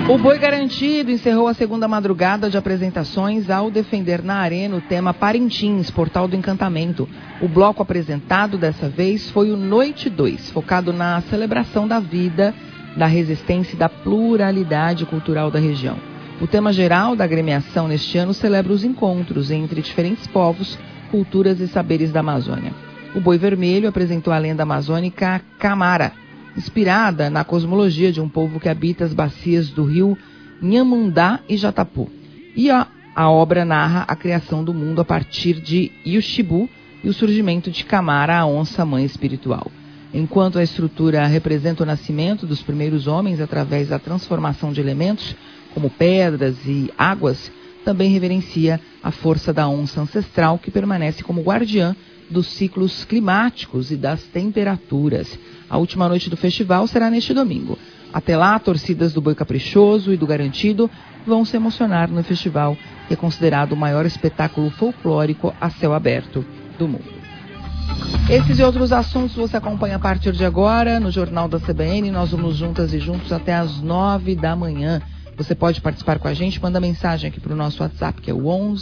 O Boi Garantido encerrou a segunda madrugada de apresentações ao defender na Arena o tema Parintins, Portal do Encantamento. O bloco apresentado dessa vez foi o Noite 2, focado na celebração da vida, da resistência e da pluralidade cultural da região. O tema geral da agremiação neste ano celebra os encontros entre diferentes povos, culturas e saberes da Amazônia. O Boi Vermelho apresentou a lenda amazônica Camara, inspirada na cosmologia de um povo que habita as bacias do rio Nhamundá e Jatapu. E a obra narra a criação do mundo a partir de Yuxibu e o surgimento de Camara, a onça-mãe espiritual. Enquanto a estrutura representa o nascimento dos primeiros homens através da transformação de elementos, como pedras e águas, também reverencia a força da onça ancestral que permanece como guardiã dos ciclos climáticos e das temperaturas. A última noite do festival será neste domingo. Até lá, torcidas do Boi Caprichoso e do Garantido vão se emocionar no festival, que é considerado o maior espetáculo folclórico a céu aberto do mundo. Esses e outros assuntos você acompanha a partir de agora no Jornal da CBN. Nós vamos juntas e juntos até às 9 da manhã. Você pode participar com a gente, manda mensagem aqui para o nosso WhatsApp, que é o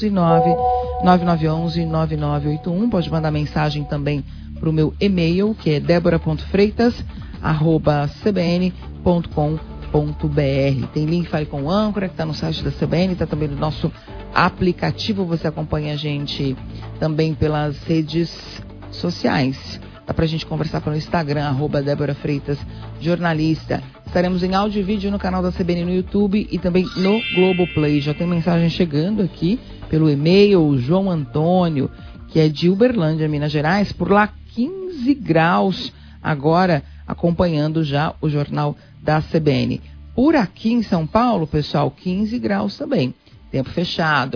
11999119981. Pode mandar mensagem também para o meu e-mail, que é debora.freitas@cbn.com.br. Tem link Fale com o Âncora, que está no site da CBN, está também no nosso aplicativo. Você acompanha a gente também pelas redes sociais. Dá pra gente conversar pelo Instagram, @DéboraFreitasJornalista. Estaremos em áudio e vídeo no canal da CBN no YouTube e também no Globoplay. Já tem mensagem chegando aqui pelo e-mail, o João Antônio, que é de Uberlândia, Minas Gerais. Por lá, 15 graus agora, acompanhando já o Jornal da CBN. Por aqui em São Paulo, pessoal, 15 graus também. Tempo fechado.